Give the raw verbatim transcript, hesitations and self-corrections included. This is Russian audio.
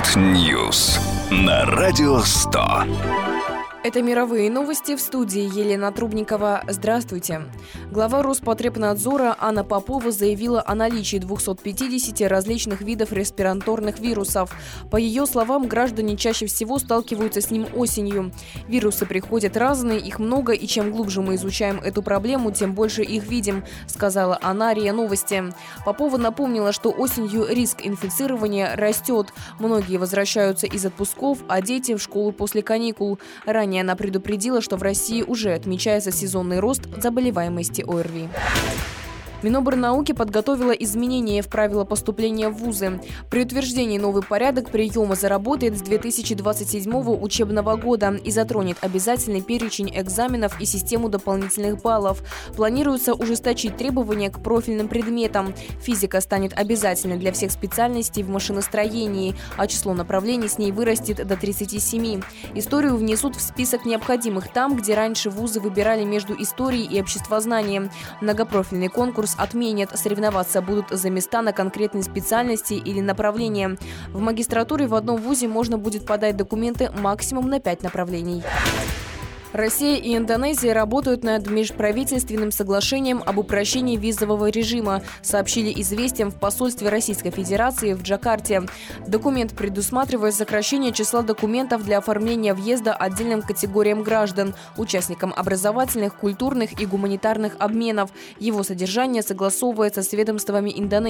Уикенд Ньюс на Радио сто. Это мировые новости, в студии Елена Трубникова. Здравствуйте. Глава Роспотребнадзора Анна Попова заявила о наличии двухсот пятидесяти различных видов респираторных вирусов. По ее словам, граждане чаще всего сталкиваются с ним осенью. Вирусы приходят разные, их много, и чем глубже мы изучаем эту проблему, тем больше их видим, сказала она РИА Новости. Попова напомнила, что осенью риск инфицирования растет. Многие возвращаются из отпусков, а дети в школу после каникул. Ранее она предупредила, что в России уже отмечается сезонный рост заболеваемости ОРВИ. Минобрнауки подготовила изменения в правила поступления в вузы. При утверждении новый порядок приема заработает с две тысячи двадцать седьмого учебного года и затронет обязательный перечень экзаменов и систему дополнительных баллов. Планируется ужесточить требования к профильным предметам. Физика станет обязательной для всех специальностей в машиностроении, а число направлений с ней вырастет до тридцати семи. Историю внесут в список необходимых там, где раньше вузы выбирали между историей и обществознанием. Многопрофильный конкурс отменят, соревноваться будут за места на конкретной специальности или направлении. В магистратуре в одном вузе можно будет подать документы максимум на пять направлений. Россия и Индонезия работают над межправительственным соглашением об упрощении визового режима, сообщили «Известиям» в посольстве Российской Федерации в Джакарте. Документ предусматривает сокращение числа документов для оформления въезда отдельным категориям граждан, участникам образовательных, культурных и гуманитарных обменов. Его содержание согласовывается с ведомствами Индонезии.